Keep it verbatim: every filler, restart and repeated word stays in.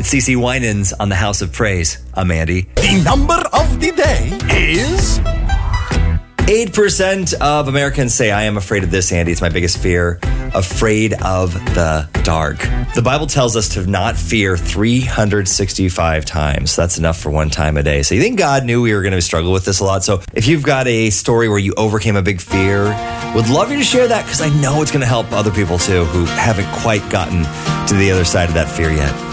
It's C C Winans on the House of Praise. I'm Andy. The number of the day is... eight percent of Americans say, I am afraid of this, Andy. It's my biggest fear. Afraid of the dark. The Bible tells us to not fear three hundred sixty-five times. That's enough for one time a day. So you think God knew we were going to struggle with this a lot? So if you've got a story where you overcame a big fear, would love you to share that because I know it's going to help other people too who haven't quite gotten to the other side of that fear yet.